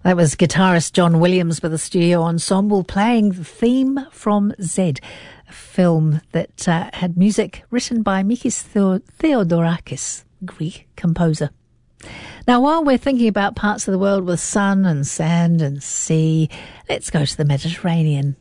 That was guitarist John Williams with a studio ensemble playing the theme from Z, a film that had music written by Mikis Theodorakis, Greek composer. Now, while we're thinking about parts of the world with sun and sand and sea, let's go to the Mediterranean.